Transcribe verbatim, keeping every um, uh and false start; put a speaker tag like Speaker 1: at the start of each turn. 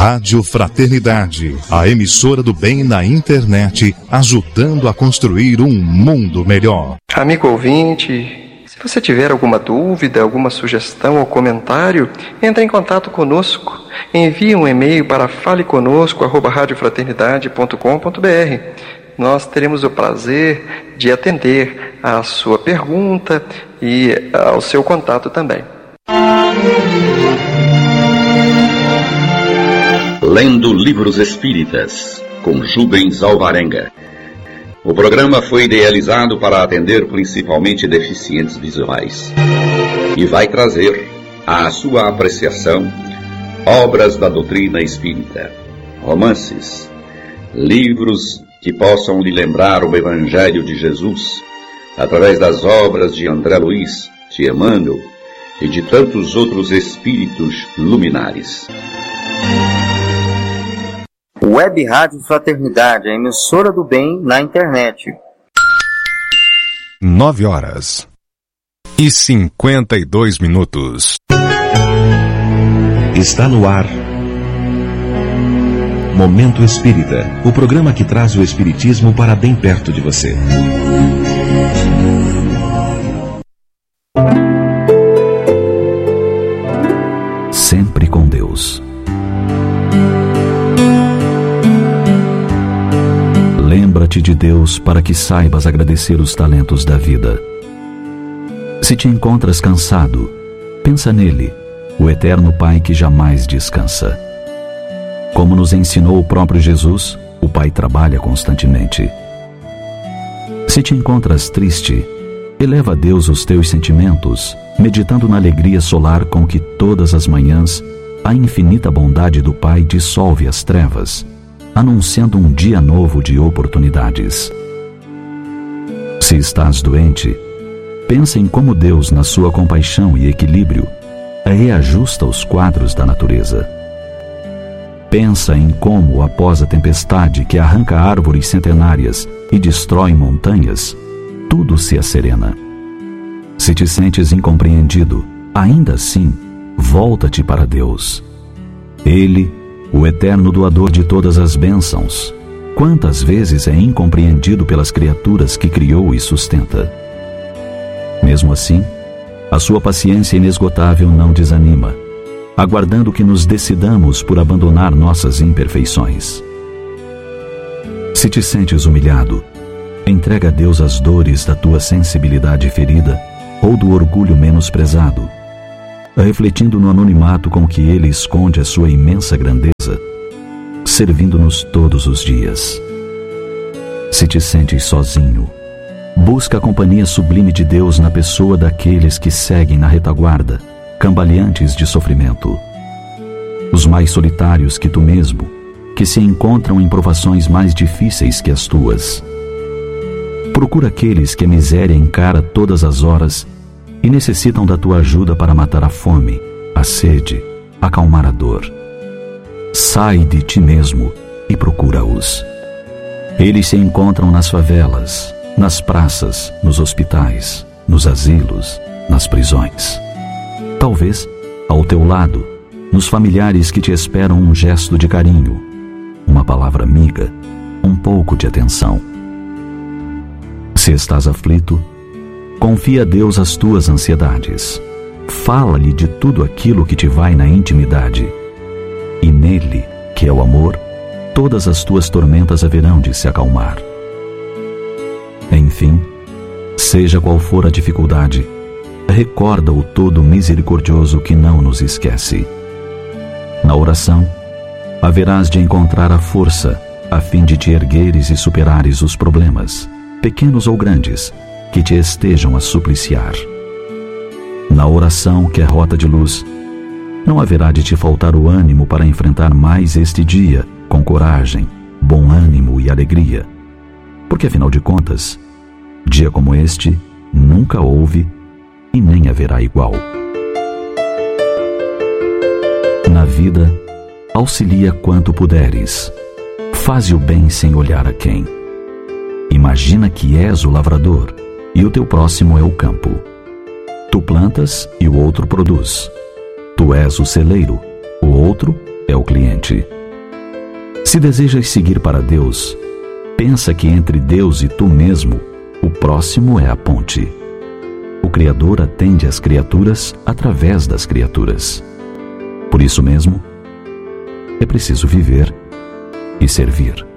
Speaker 1: Rádio Fraternidade, a emissora do bem na internet, ajudando a construir um mundo melhor.
Speaker 2: Amigo ouvinte, se você tiver alguma dúvida, alguma sugestão ou comentário, entre em contato conosco. Envie um e-mail para faleconosco arroba rádio fraternidade ponto com ponto br. Nós teremos o prazer de atender à sua pergunta e ao seu contato também.
Speaker 3: Lendo Livros Espíritas, com Jubens Alvarenga. O programa foi idealizado para atender principalmente deficientes visuais e vai trazer à sua apreciação obras da doutrina espírita, romances, livros que possam lhe lembrar o Evangelho de Jesus, através das obras de André Luiz, de Emmanuel e de tantos outros espíritos luminares.
Speaker 4: Web Rádio Fraternidade, a emissora do bem na internet.
Speaker 1: Nove horas e cinquenta e dois minutos.
Speaker 5: Está no ar Momento Espírita, o programa que traz o Espiritismo para bem perto de você. Sempre com Deus. Lembra-te de Deus para que saibas agradecer os talentos da vida. Se te encontras cansado, pensa nele, o eterno Pai que jamais descansa. Como nos ensinou o próprio Jesus, o Pai trabalha constantemente. Se te encontras triste, eleva a Deus os teus sentimentos, meditando na alegria solar com que todas as manhãs a infinita bondade do Pai dissolve as trevas, anunciando um dia novo de oportunidades. Se estás doente, pensa em como Deus, na sua compaixão e equilíbrio, reajusta os quadros da natureza. Pensa em como, após a tempestade que arranca árvores centenárias e destrói montanhas, tudo se acerena. Se te sentes incompreendido, ainda assim, volta-te para Deus. Ele, o eterno doador de todas as bênçãos, quantas vezes é incompreendido pelas criaturas que criou e sustenta. Mesmo assim, a sua paciência inesgotável não desanima, aguardando que nos decidamos por abandonar nossas imperfeições. Se te sentes humilhado, entrega a Deus as dores da tua sensibilidade ferida ou do orgulho menosprezado, refletindo no anonimato com que Ele esconde a sua imensa grandeza, servindo-nos todos os dias. Se te sentes sozinho, busca a companhia sublime de Deus na pessoa daqueles que seguem na retaguarda, cambaleantes de sofrimento. Os mais solitários que tu mesmo, que se encontram em provações mais difíceis que as tuas. Procura aqueles que a miséria encara todas as horas e necessitam da tua ajuda para matar a fome, a sede, acalmar a dor. Sai de ti mesmo e procura-os. Eles se encontram nas favelas, nas praças, nos hospitais, nos asilos, nas prisões. Talvez, ao teu lado, nos familiares que te esperam um gesto de carinho, uma palavra amiga, um pouco de atenção. Se estás aflito, confia a Deus as tuas ansiedades. Fala-lhe de tudo aquilo que te vai na intimidade. E nele, que é o amor, todas as tuas tormentas haverão de se acalmar. Enfim, seja qual for a dificuldade, recorda o todo misericordioso que não nos esquece. Na oração, haverás de encontrar a força a fim de te ergueres e superares os problemas, pequenos ou grandes, que te estejam a supliciar. Na oração, que é rota de luz, não haverá de te faltar o ânimo para enfrentar mais este dia com coragem, bom ânimo e alegria, porque afinal de contas, dia como este nunca houve e nem haverá igual. Na vida, auxilia quanto puderes, faze o bem sem olhar a quem. Imagina que és o lavrador e o teu próximo é o campo. Tu plantas e o outro produz. Tu és o celeiro, o outro é o cliente. Se desejas seguir para Deus, pensa que entre Deus e tu mesmo, o próximo é a ponte. O Criador atende às criaturas através das criaturas. Por isso mesmo, é preciso viver e servir.